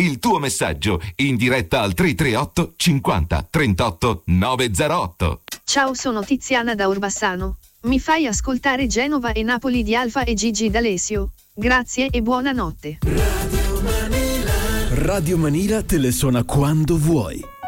il tuo messaggio in diretta al 338 50 38 908. Ciao, sono Tiziana da Orbassano. Mi fai ascoltare Genova e Napoli di Alfa e Gigi D'Alessio? Grazie e buonanotte. Radio Manila te le suona quando vuoi.